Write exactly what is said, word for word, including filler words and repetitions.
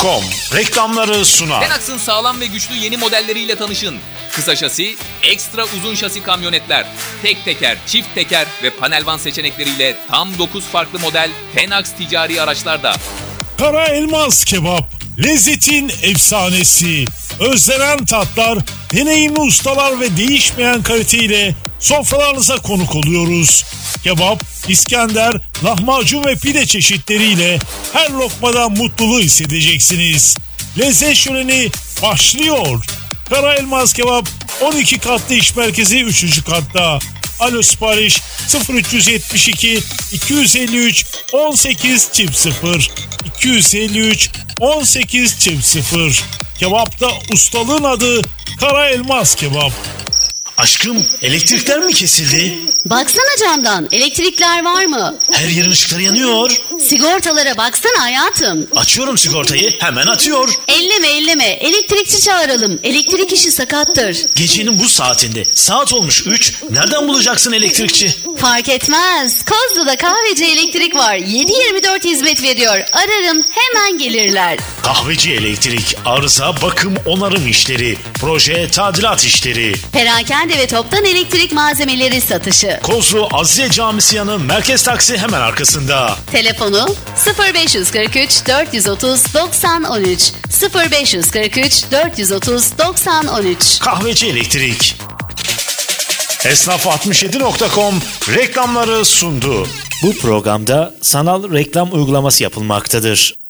com reklamları sunar. Tenax'ın sağlam ve güçlü yeni modelleriyle tanışın. Kısa şasi, ekstra uzun şasi kamyonetler, tek teker, çift teker ve panel van seçenekleriyle tam dokuz farklı model Tenax ticari araçlarda. Kara Elmas Kebap, lezzetin efsanesi. Özlenen tatlar, deneyimli ustalar ve değişmeyen kaliteyle sofralarınıza konuk oluyoruz. Kebap, İskender, lahmacun ve pide çeşitleriyle her lokmadan mutluluğu hissedeceksiniz. Lezzet şöleni başlıyor. Kara Elmas Kebap on iki katlı iş merkezi üçüncü katta. Alo sipariş sıfır üç yetmiş iki iki yüz elli üç on sekiz çift sıfır iki yüz elli üç on sekiz çift sıfır. Kebapta ustalığın adı Kara Elmas Kebap. Aşkım, elektrikler mi kesildi? Baksana camdan, elektrikler var mı? Her yerin ışıkları yanıyor. Sigortalara baksana hayatım. Açıyorum sigortayı, hemen atıyor. Elleme elleme, elektrikçi çağıralım. Elektrik işi sakattır. Gecenin bu saatinde, saat olmuş üç, nereden bulacaksın elektrikçi? Fark etmez. Kozlu'da kahveci elektrik var. yedi yirmi dört hizmet veriyor. Ararım hemen gelirler. Kahveci Elektrik, arıza, bakım, onarım işleri, proje, tadilat işleri. Perakende ve toptan elektrik malzemeleri satışı. Kozlu Azize Camisi yanı Merkez Taksi hemen arkasında. Telefonu sıfır beş kırk üç dört yüz otuz doksan on üç sıfır beş kırk üç dört yüz otuz doksan on üç. Kahveci Elektrik. Esnaf altmış yedi nokta com reklamları sundu. Bu programda sanal reklam uygulaması yapılmaktadır.